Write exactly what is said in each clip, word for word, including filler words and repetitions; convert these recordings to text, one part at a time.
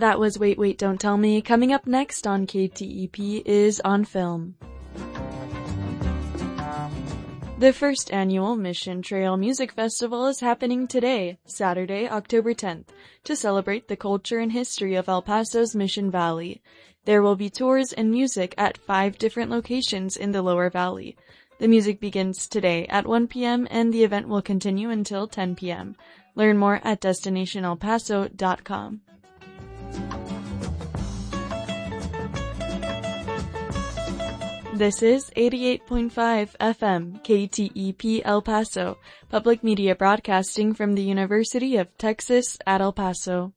That was Wait, Wait, Don't Tell Me. Coming up next on K T E P is On Film. The first annual Mission Trail Music Festival is happening today, Saturday, October tenth, to celebrate the culture and history of El Paso's Mission Valley. There will be tours and music at five different locations in the Lower Valley. The music begins today at one p.m. and the event will continue until ten p.m. Learn more at destination el paso dot com. This is eighty-eight point five F M, K T E P El Paso, public media broadcasting from the University of Texas at El Paso.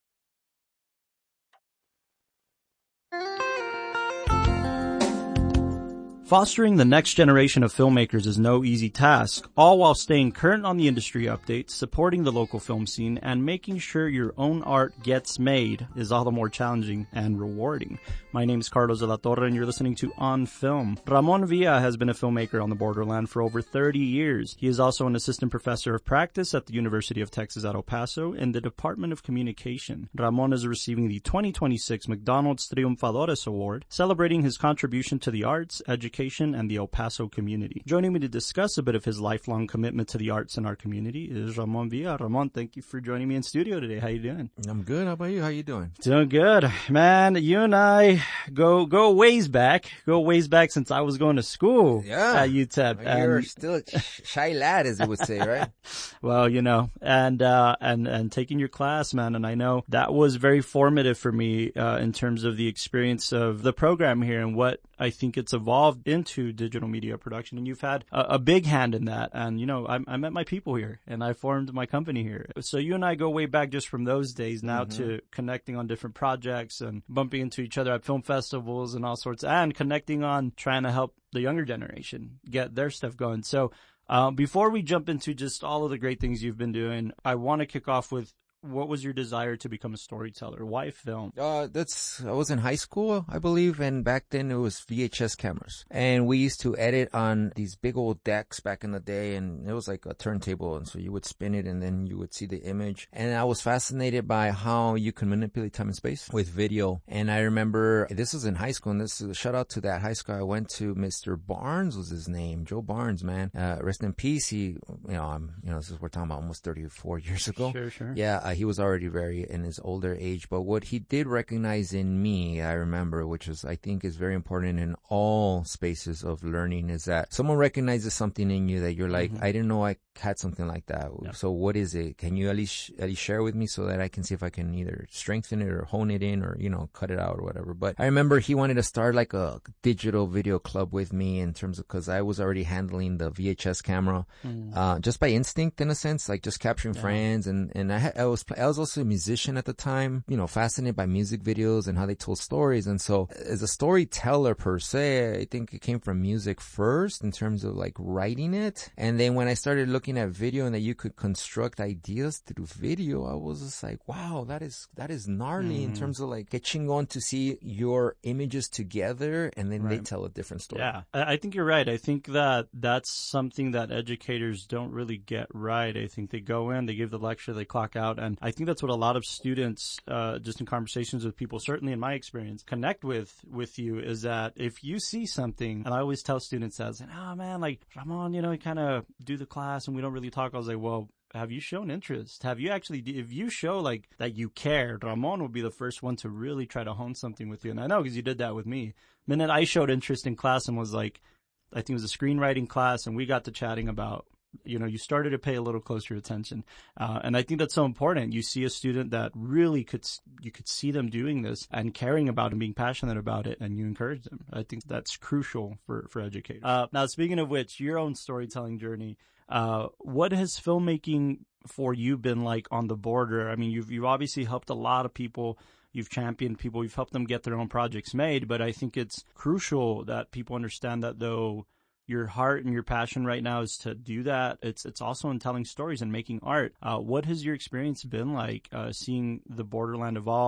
Fostering the next generation of filmmakers is no easy task, all while staying current on the industry updates, supporting the local film scene, and making sure your own art gets made is all the more challenging and rewarding. My name is Carlos de la Torre, and you're listening to On Film. Ramon Villa has been a filmmaker on the borderland for over thirty years. He is also an assistant professor of practice at the University of Texas at El Paso in the Department of Communication. Ramon is receiving the twenty twenty-six McDonald's Triunfadores Award, celebrating his contribution to the arts, education, and the El Paso community. Joining me to discuss a bit of his lifelong commitment to the arts in our community is Ramon Villa. Ramon, thank you for joining me in studio today. How you doing? I'm good. How about you? How you doing? Doing good. Man, you and I go go ways back. Go ways back since I was going to school yeah. at U T E P. You're and, still a shy lad, as you would say, right? Well, you know, and uh and and taking your class, man, and I know that was very formative for me uh in terms of the experience of the program here and what I think it's evolved into digital media production, and you've had a, a big hand in that. And, you know, I, I met my people here, and I formed my company here. So you and I go way back just from those days now mm-hmm. to connecting on different projects and bumping into each other at film festivals and all sorts, and connecting on trying to help the younger generation get their stuff going. So uh, before we jump into just all of the great things you've been doing, I want to kick off with, what was your desire to become a storyteller? Why film? Uh, that's, I was in high school, I believe, and back then it was V H S cameras. And we used to edit on these big old decks back in the day, and it was like a turntable, and so you would spin it and then you would see the image. And I was fascinated by how you can manipulate time and space with video. And I remember, this was in high school, and this is a shout out to that high school I went to. Mister Barnes was his name, Joe Barnes, man. Uh, rest in peace. He, you know, I'm, you know, this is, we're talking about almost thirty-four years ago. Sure, sure. Yeah, uh, he was already very in his older age, but what he did recognize in me, I remember, which is, I think is very important in all spaces of learning, is that someone recognizes something in you that you're like, mm-hmm. I didn't know I had something like that. Yeah. So what is it? Can you at least, at least share with me so that I can see if I can either strengthen it or hone it in or, you know, cut it out or whatever. But I remember he wanted to start like a digital video club with me in terms of, cause I was already handling the V H S camera, mm. uh, just by instinct in a sense, like just capturing yeah. friends. And, and I, I was, I was also a musician at the time, you know, fascinated by music videos and how they told stories. And so as a storyteller per se, I think it came from music first in terms of like writing it. And then when I started looking at video and that you could construct ideas through video, I was just like, wow, that is, that is gnarly mm. in terms of like catching on to see your images together and then right. they tell a different story. Yeah, I think you're right. I think that that's something that educators don't really get right. I think they go in, they give the lecture, they clock out. And I think that's what a lot of students, uh, just in conversations with people, certainly in my experience, connect with, with you, is that if you see something, and I always tell students that, oh man, like, Ramon, you know, you kind of do the class and we don't really talk. I was like, well, have you shown interest? Have you actually, if you show like that you care, Ramon will be the first one to really try to hone something with you. And I know because you did that with me. The minute I showed interest in class and was like, I think it was a screenwriting class, and we got to chatting about, you know, you started to pay a little closer attention. Uh, and I think that's so important. You see a student that really could, you could see them doing this and caring about it and being passionate about it, and you encourage them. I think that's crucial for, for educators. Uh, now, speaking of which, your own storytelling journey, uh, what has filmmaking for you been like on the border? I mean, you've, you've obviously helped a lot of people. You've championed people. You've helped them get their own projects made. But I think it's crucial that people understand that though your heart and your passion right now is to do that, it's it's also in telling stories and making art. Uh, what has your experience been like uh, seeing the borderland evolve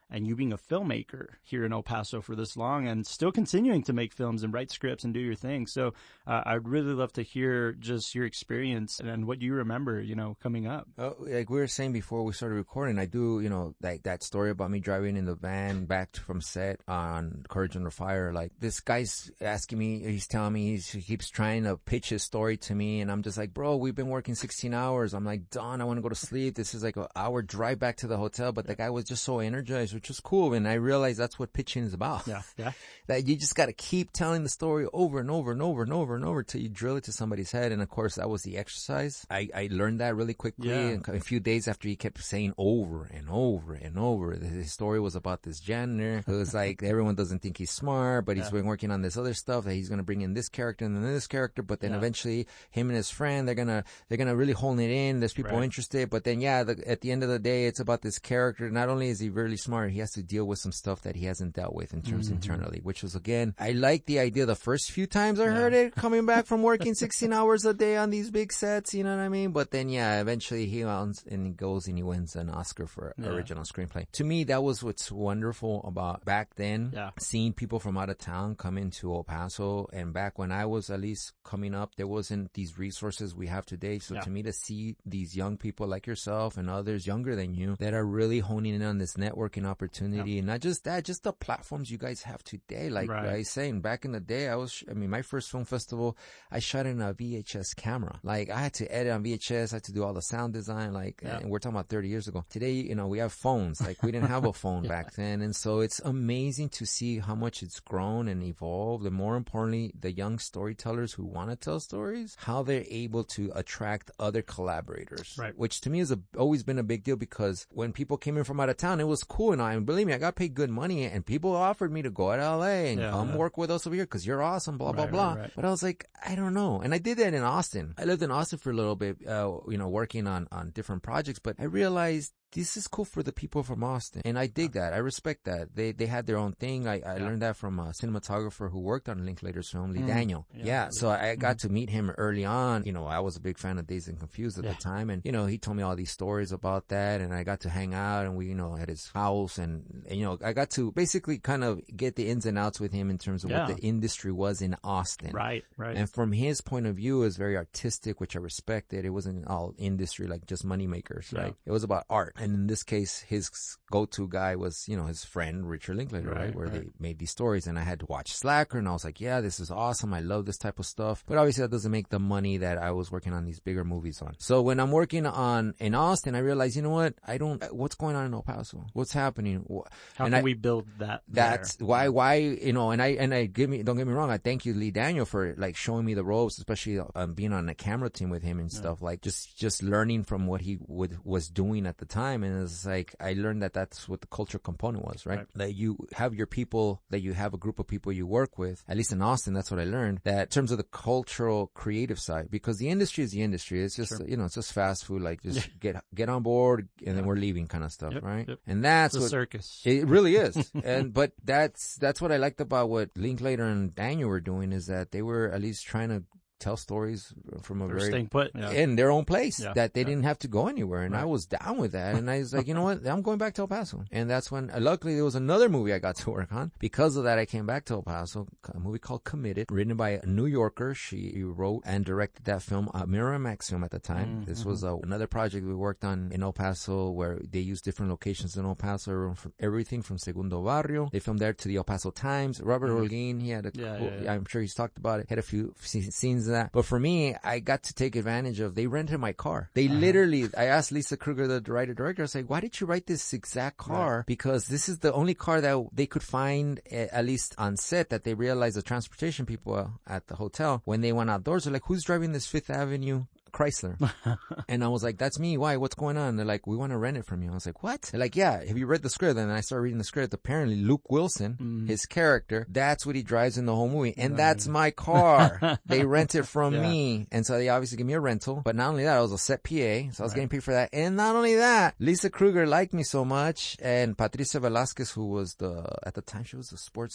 and you being a filmmaker here in El Paso for this long and still continuing to make films and write scripts and do your thing. So uh, I'd really love to hear just your experience and what you remember, you know, coming up. Oh, like we were saying before we started recording, I do, you know, like that story about me driving in the van back from set on Courage Under Fire. Like this guy's asking me, he's telling me, he's, he keeps trying to pitch his story to me. And I'm just like, bro, we've been working sixteen hours. I'm like, Don, I want to go to sleep. This is like an hour drive back to the hotel. But the guy was just so energized, which was cool. And I realized that's what pitching is about. Yeah. Yeah. That you just got to keep telling the story over and over and over and over and over till you drill it to somebody's head. And of course, that was the exercise. I, I learned that really quickly. Yeah. And a few days after he kept saying over and over and over, his story was about this janitor who was like, everyone doesn't think he's smart, but he's yeah. been working on this other stuff that he's going to bring in this character and then this character. But then yeah. eventually him and his friend, they're going to, they're going to really hone it in. There's people right. interested. But then, yeah, the, at the end of the day, it's about this character. Not only is he really smart, he has to deal with some stuff that he hasn't dealt with in terms mm-hmm. internally, which was, again, I like the idea the first few times I yeah. heard it coming back from working sixteen hours a day on these big sets, you know what I mean? But then, yeah, eventually he owns and he goes and he wins an Oscar for yeah. original screenplay. To me, that was what's wonderful about back then, yeah. seeing people from out of town come into El Paso. And back when I was at least coming up, there wasn't these resources we have today. So yeah. to me, to see these young people like yourself and others younger than you that are really honing in on this networking opportunity, yeah. and not just that, just the platforms you guys have today. Like right. I was saying, back in the day, I was, I mean, my first film festival, I shot in a V H S camera. Like I had to edit on V H S, I had to do all the sound design, like, yeah. and we're talking about thirty years ago. Today, you know, we have phones. Like we didn't have a phone yeah. back then. And so it's amazing to see how much it's grown and evolved. And more importantly, the young storytellers who want to tell stories, how they're able to attract other collaborators, right. which to me has a, always been a big deal, because when people came in from out of town, it was cool. And I, and believe me, I got paid good money and people offered me to go to L A and yeah, come yeah. work with us over here because you're awesome, blah, blah, right, blah. Right, right. But I was like, I don't know. And I did that in Austin. I lived in Austin for a little bit, uh, you know, working on, on different projects, but I realized this is cool for the people from Austin. And I dig that. I respect that. They they had their own thing. I, I yeah. learned that from a cinematographer who worked on Linklater's film, Lee mm. Daniel. Yeah. yeah. So I got mm. to meet him early on. You know, I was a big fan of Dazed and Confused at yeah. the time. And, you know, he told me all these stories about that. And I got to hang out and we, you know, at his house. And, and you know, I got to basically kind of get the ins and outs with him in terms of yeah. what the industry was in Austin. Right, right. And from his point of view, it was very artistic, which I respected. It wasn't all industry, like just money makers, right? Yeah. It was about art. And in this case, his go-to guy was, you know, his friend Richard Linklater, right? right where right. they made these stories, and I had to watch Slacker, and I was like, yeah, this is awesome. I love this type of stuff. But obviously that doesn't make the money that I was working on these bigger movies on. So when I'm working on in Austin, I realize, you know what? I don't, what's going on in El Paso? What's happening? How and can I, we build that? That's there? why, why, you know, and I, and I give me, don't get me wrong. I thank you, Lee Daniel, for like showing me the ropes, especially um, being on a camera team with him and yeah. stuff, like just, just learning from what he would, was doing at the time. And it's like, I learned that that's what the culture component was, right? right? That you have your people, that you have a group of people you work with, at least in Austin, that's what I learned, that in terms of the cultural creative side, because the industry is the industry. It's just, sure. you know, it's just fast food, like just get, get on board and yeah. then we're leaving kind of stuff, yep, right? Yep. And that's it's a what, circus. It really is. and, but that's, that's what I liked about what Linklater and Daniel were doing, is that they were at least trying to tell stories from a They're very staying put yeah. in their own place yeah. that they yeah. didn't have to go anywhere, and right. I was down with that. And I was like, you know what, I'm going back to El Paso. And that's when, uh, luckily, there was another movie I got to work on. Because of that, I came back to El Paso. A movie called Committed, written by a New Yorker. She wrote and directed that film, a Miramax film at the time. Mm-hmm. This was uh, another project we worked on in El Paso, where they used different locations in El Paso, from everything from Segundo Barrio. They filmed there to the El Paso Times. Robert mm-hmm. Holguin, he had a, yeah, cool, yeah, yeah. I'm sure he's talked about it. Had a few scenes of that. But for me, I got to take advantage of, they rented my car. They uh-huh. literally, I asked Lisa Kruger, the writer director, I was like, why did you write this exact car? Right. Because this is the only car that they could find, at least on set, that they realized the transportation people at the hotel, when they went outdoors, they're like, who's driving this Fifth Avenue Chrysler? And I was like, that's me. Why? What's going on? They're like, we want to rent it from you. I was like, what? They're like, yeah, have you read the script? And I started reading the script. Apparently Luke Wilson, mm. his character, that's what he drives in the whole movie. And right. that's my car. They rent it from yeah. me. And so they obviously give me a rental. But not only that, I was a set P A. So I was right. getting paid for that. And not only that, Lisa Kruger liked me so much. And Patricia Velasquez, who was the, at the time, she was the sports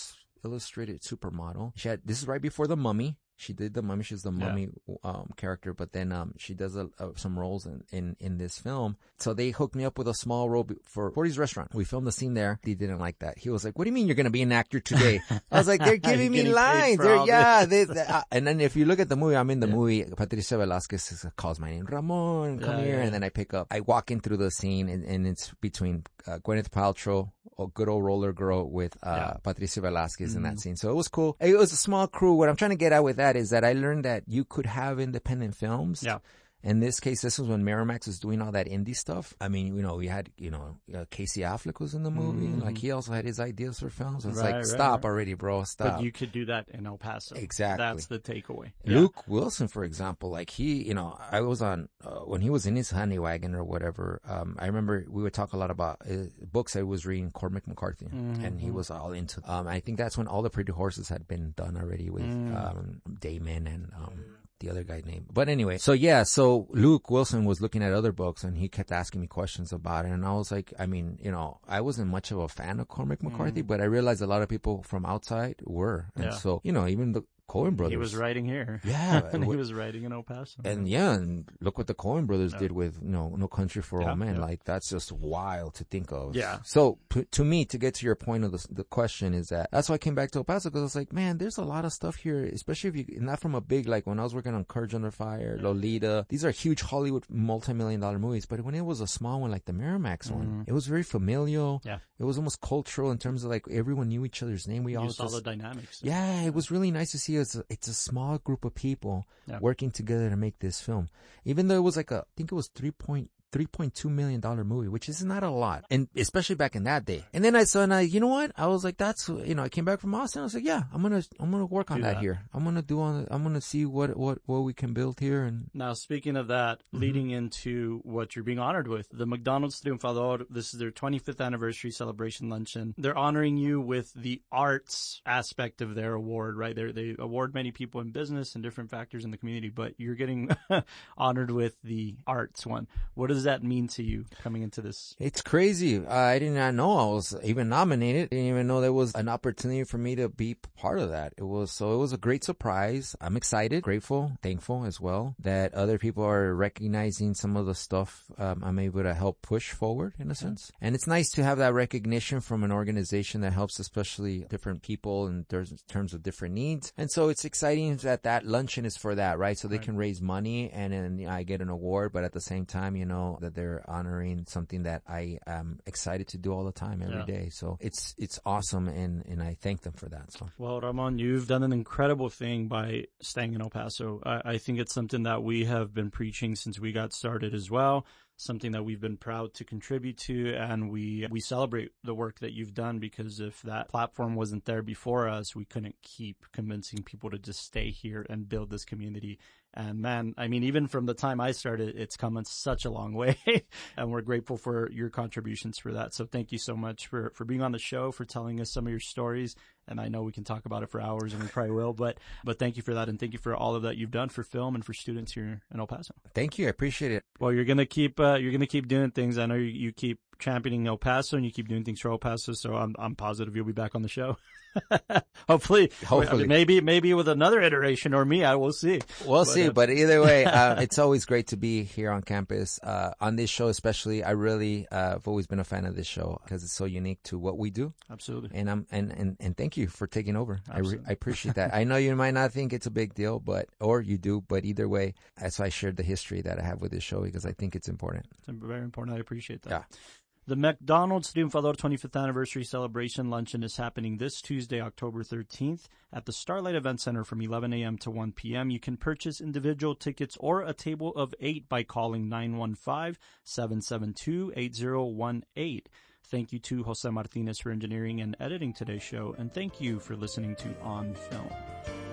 illustrated supermodel. She had, this is right before The Mummy. She did The Mummy. She's the Mummy yeah. um, character, but then um, she does a, a, some roles in, in, in this film. So they hooked me up with a small role for Forty's Restaurant. We filmed the scene there. He didn't like that. He was like, "What do you mean you're going to be an actor today?" I was like, "They're giving me lines. They're, yeah." They, they, uh, and then if you look at the movie, I'm in the yeah. movie. Patricia Velasquez calls my name, Ramon, come yeah, here, yeah. and then I pick up. I walk in through the scene, and, and it's between uh, Gwyneth Paltrow, a good old roller girl, with uh, yeah. Patricia Velasquez mm-hmm. in that scene. So it was cool. It was a small crew. What I'm trying to get at with that is that I learned that you could have independent films. Yeah. In this case, this was when Miramax was doing all that indie stuff. I mean, you know, we had, you know, uh, Casey Affleck was in the movie. Mm-hmm. Like, he also had his ideas for films. It's right, like, right, stop right. already, bro. Stop. But you could do that in El Paso. Exactly. That's the takeaway. Luke yeah. Wilson, for example, like he, you know, I was on, uh, when he was in his honey wagon or whatever, um, I remember we would talk a lot about uh, books I was reading, Cormac McCarthy, mm-hmm. and he was all into, um, I think that's when All the Pretty Horses had been done already with, mm. um, Damon and, um, the other guy's name. But anyway, so yeah, so Luke Wilson was looking at other books and he kept asking me questions about it. And I was like, I mean, you know, I wasn't much of a fan of Cormac McCarthy, mm. but I realized a lot of people from outside were. And yeah. so, you know, even the Coen brothers. He was writing here. Yeah. and he was writing in El Paso. And yeah, and look what the Coen brothers yeah. did with, you know, No Country for yeah, Old Men. Yeah. Like, that's just wild to think of. Yeah. So, p- to me, to get to your point of the, the question is that, that's why I came back to El Paso, because I was like, man, there's a lot of stuff here, especially if you, not from a big, like when I was working on Courage Under Fire, Lolita, these are huge Hollywood multi-million dollar movies, but when it was a small one like the Miramax mm-hmm. one, it was very familial. Yeah. It was almost cultural in terms of like everyone knew each other's name. We you all saw just, the dynamics. Yeah, it was really nice to see it's a, it's a small group of people yeah. working together to make this film. Even though it was like a, I think it was three point three point two million dollar movie, which is not a lot, and especially back in that day. And then I saw, and I, you know what? I was like, that's, you know, I came back from Austin. I was like, yeah, I'm gonna, I'm gonna work on that, that here. I'm gonna do on, I'm gonna see what, what, what we can build here. And now, speaking of that, mm-hmm. leading into what you're being honored with, the McDonald's Triunfador. This is their twenty-fifth anniversary celebration luncheon. They're honoring you with the arts aspect of their award, right? They they award many people in business and different factors in the community, but you're getting honored with the arts one. What does that mean to you coming into this? It's crazy. Uh, I did not know I was even nominated. Didn't even know there was an opportunity for me to be part of that. It was, so it was a great surprise. I'm excited, grateful, thankful as well that other people are recognizing some of the stuff um, I'm able to help push forward in a sense. And it's nice to have that recognition from an organization that helps especially different people in terms of different needs. And so it's exciting that that luncheon is for that, right? So they right. can raise money and then you know, I get an award, but at the same time, you know, that they're honoring something that I am excited to do all the time, every yeah. day. So it's it's awesome, and, and I thank them for that. So, well, Ramon, you've done an incredible thing by staying in El Paso. I, I think it's something that we have been preaching since we got started as well. Something that we've been proud to contribute to, and we we celebrate the work that you've done, because if that platform wasn't there before us, we couldn't keep convincing people to just stay here and build this community. And man, I mean, even from the time I started, it's come in such a long way, and we're grateful for your contributions for that. So thank you so much for, for being on the show, for telling us some of your stories. And I know we can talk about it for hours, and we probably will, but, but thank you for that. And thank you for all of that you've done for film and for students here in El Paso. Thank you. I appreciate it. Well, you're going to keep, uh, you're going to keep doing things. I know you, you keep championing El Paso and you keep doing things for El Paso. So I'm, I'm positive you'll be back on the show. Hopefully, hopefully, maybe, maybe with another iteration or me, I will see. We'll but, see. Uh, but either way, uh, it's always great to be here on campus. Uh, on this show, especially, I really, uh, have always been a fan of this show because it's so unique to what we do. Absolutely. And I'm, and, and, and thank you for taking over. I, re- I appreciate that. I know you might not think it's a big deal, but, or you do, but either way, that's why I shared the history that I have with this show because I think it's important. It's very important. I appreciate that. Yeah. The McDonald's Triunfador twenty-fifth Anniversary Celebration Luncheon is happening this Tuesday, October thirteenth at the Starlight Event Center from eleven a.m. to one p.m. You can purchase individual tickets or a table of eight by calling nine one five, seven seven two, eight zero one eight. Thank you to Jose Martinez for engineering and editing today's show, and thank you for listening to On Film.